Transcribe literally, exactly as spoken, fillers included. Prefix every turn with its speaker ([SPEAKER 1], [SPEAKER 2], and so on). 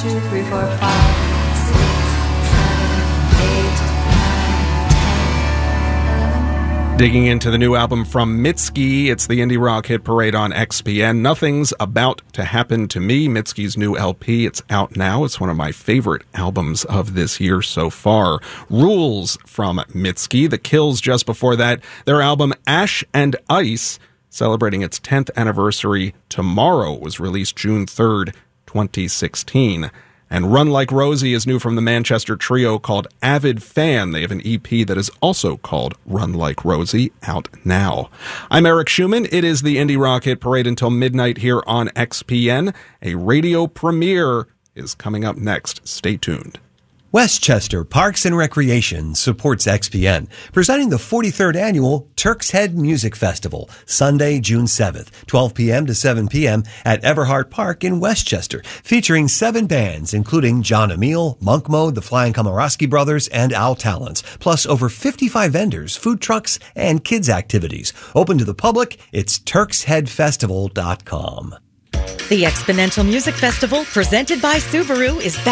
[SPEAKER 1] two, three, four, five, six, seven, eight, nine, ten.
[SPEAKER 2] Digging into the new album from Mitski, it's the Indie Rock Hit Parade on X P N. Nothing's About to Happen to Me, Mitski's new L P. It's out now. It's one of my favorite albums of this year so far. Rules from Mitski. The Kills just before that. Their album Ash and Ice, celebrating its tenth anniversary tomorrow, was released June third, twenty sixteen. And Run Like Rosie is new from the Manchester trio called Avid Fan. They have an E P that is also called Run Like Rosie, out now. I'm Eric Schumann. It is the Indie Rock Hit Parade until midnight here on X P N. A radio premiere is coming up next. Stay tuned.
[SPEAKER 3] Westchester Parks and Recreation supports X P N, presenting the forty-third annual Turk's Head Music Festival, Sunday, June seventh, twelve p.m. to seven p.m. at Everhart Park in Westchester, featuring seven bands, including John Emile, Monk Mode, the Flying Komorowski Brothers, and Al Talents, plus over fifty-five vendors, food trucks, and kids' activities. Open to the public, it's turks head festival dot com.
[SPEAKER 4] The Exponential Music Festival, presented by Subaru, is back.